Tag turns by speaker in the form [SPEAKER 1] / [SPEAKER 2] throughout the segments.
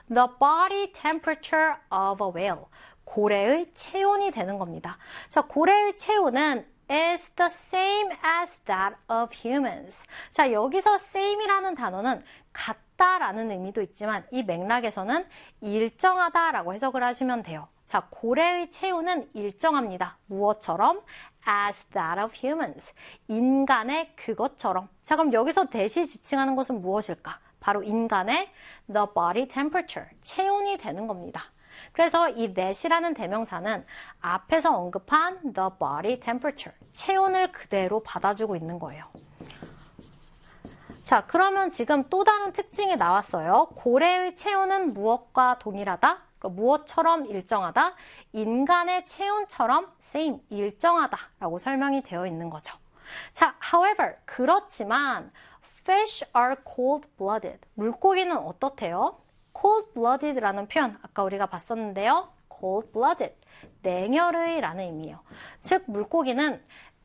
[SPEAKER 1] the body temperature of a whale. 고래의 체온이 되는 겁니다. 자, 고래의 체온은 is the same as that of humans. 자, 여기서 same이라는 단어는 같다라는 의미도 있지만 이 맥락에서는 일정하다라고 해석을 하시면 돼요. 자, 고래의 체온은 일정합니다. 무엇처럼? as that of humans. 인간의 그것처럼. 자, 그럼 여기서 대시 지칭하는 것은 무엇일까? 바로 인간의 the body temperature, 체온이 되는 겁니다. 그래서 이 that이라는 대명사는 앞에서 언급한 the body temperature, 체온을 그대로 받아주고 있는 거예요. 자, 그러면 지금 또 다른 특징이 나왔어요. 고래의 체온은 무엇과 동일하다? 무엇처럼 일정하다? 인간의 체온처럼 same, 일정하다라고 설명이 되어 있는 거죠. 자, however, 그렇지만 fish are cold-blooded. 물고기는 어떻대요? cold-blooded라는 표현 아까 우리가 봤었는데요. cold-blooded, 냉혈의라는 의미예요. 즉, 물고기는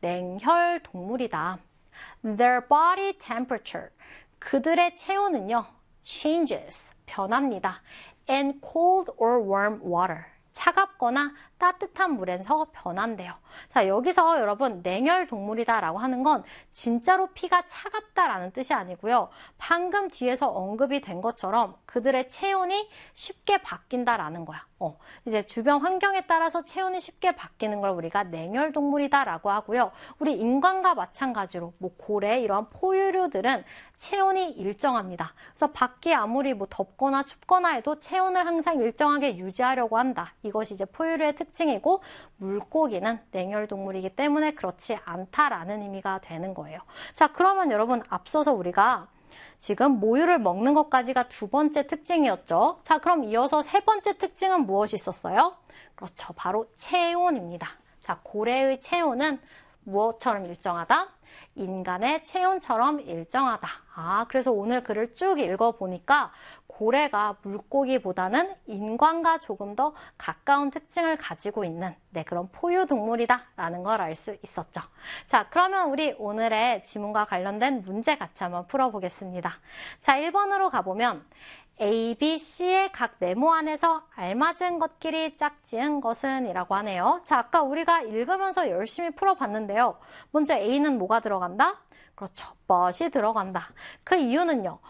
[SPEAKER 1] 냉혈 동물이다. Their body temperature, 그들의 체온은요, changes, 변합니다. in cold or warm water, 차갑거나 따뜻한 물에서 변한대요. 자, 여기서 여러분 냉혈 동물이다라고 하는 건 진짜로 피가 차갑다라는 뜻이 아니고요. 방금 뒤에서 언급이 된 것처럼 그들의 체온이 쉽게 바뀐다라는 거야. 이제 주변 환경에 따라서 체온이 쉽게 바뀌는 걸 우리가 냉혈 동물이다라고 하고요. 우리 인간과 마찬가지로 뭐 고래 이러한 포유류들은 체온이 일정합니다. 그래서 밖이 아무리 뭐 덥거나 춥거나 해도 체온을 항상 일정하게 유지하려고 한다. 이것이 이제 포유류의 특징이고 물고기는 냉혈 동물이기 때문에 그렇지 않다라는 의미가 되는 거예요. 자, 그러면 여러분 앞서서 우리가 지금 모유를 먹는 것까지가 두 번째 특징이었죠. 자, 그럼 이어서 세 번째 특징은 무엇이 있었어요? 그렇죠. 바로 체온입니다. 자, 고래의 체온은 무엇처럼 일정하다? 인간의 체온처럼 일정하다. 그래서 오늘 글을 쭉 읽어보니까 고래가 물고기보다는 인간과 조금 더 가까운 특징을 가지고 있는 그런 포유동물이다 라는 걸 알 수 있었죠. 자, 그러면 우리 오늘의 지문과 관련된 문제 같이 한번 풀어보겠습니다. 자, 1번으로 가보면 A, B, C의 각 네모 안에서 알맞은 것끼리 짝지은 것은 이라고 하네요. 자, 아까 우리가 읽으면서 열심히 풀어봤는데요. 먼저 A는 뭐가 들어간다? 그렇죠. but이 들어간다. 그 이유는요.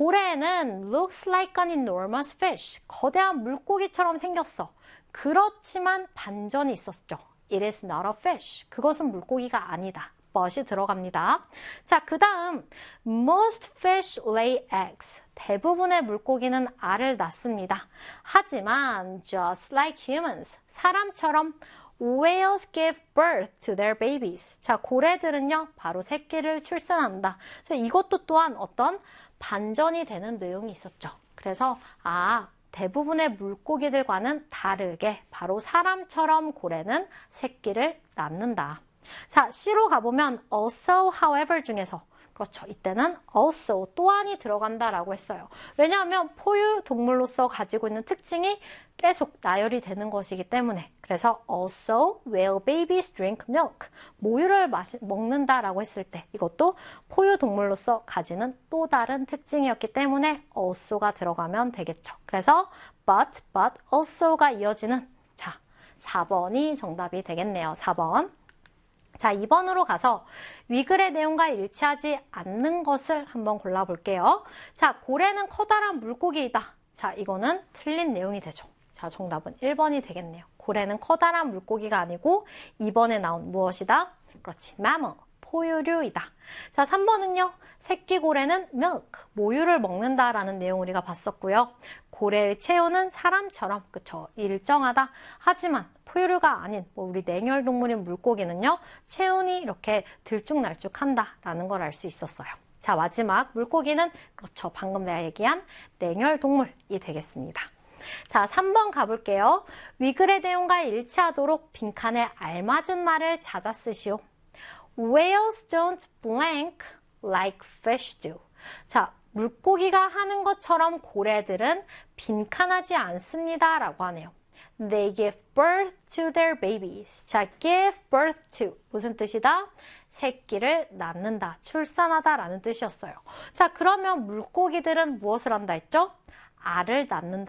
[SPEAKER 1] 고래는 looks like an enormous fish. 거대한 물고기처럼 생겼어. 그렇지만 반전이 있었죠. It is not a fish. 그것은 물고기가 아니다. but이 들어갑니다. 자, 그 다음 most fish lay eggs. 대부분의 물고기는 알을 낳습니다. 하지만 just like humans. 사람처럼 whales give birth to their babies. 자, 고래들은요, 바로 새끼를 출산한다. 자, 이것도 또한 어떤 반전이 되는 내용이 있었죠. 그래서 대부분의 물고기들과는 다르게 바로 사람처럼 고래는 새끼를 낳는다. 자, C로 가보면 also, however 중에서 그렇죠. 이때는 also, 또한이 들어간다라고 했어요. 왜냐하면 포유 동물로서 가지고 있는 특징이 계속 나열이 되는 것이기 때문에. 그래서 also whale babies drink milk. 모유를 먹는다라고 했을 때 이것도 포유 동물로서 가지는 또 다른 특징이었기 때문에 also가 들어가면 되겠죠. 그래서 but also가 이어지는 4번이 정답이 되겠네요. 4번. 자, 2번으로 가서 위글의 내용과 일치하지 않는 것을 한번 골라볼게요. 자, 고래는 커다란 물고기이다. 자, 이거는 틀린 내용이 되죠. 자, 정답은 1번이 되겠네요. 고래는 커다란 물고기가 아니고 2번에 나온 무엇이다? 그렇지, mammal, 포유류이다. 자, 3번은요. 새끼 고래는 milk, 모유를 먹는다라는 내용 우리가 봤었고요. 고래의 체온은 사람처럼, 그쵸, 일정하다. 하지만 포유류가 아닌 우리 냉혈 동물인 물고기는요. 체온이 이렇게 들쭉날쭉한다라는 걸 알 수 있었어요. 자, 마지막 물고기는 그렇죠. 방금 내가 얘기한 냉혈 동물이 되겠습니다. 자, 3번 가볼게요. 위글의 내용과 일치하도록 빈칸에 알맞은 말을 찾아 쓰시오. Whales don't blink like fish do. 자, 물고기가 하는 것처럼 고래들은 빈칸하지 않습니다 라고 하네요. They give birth to their babies. 자, give birth to 무슨 뜻이다? 새끼를 낳는다, 출산하다 라는 뜻이었어요. 자, 그러면 물고기들은 무엇을 한다 했죠? 알을 낳는다.